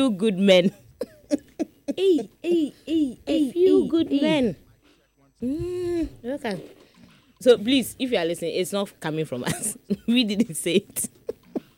few good men. A few good men. Okay. So please, if you are listening, it's not coming from us. We didn't say it.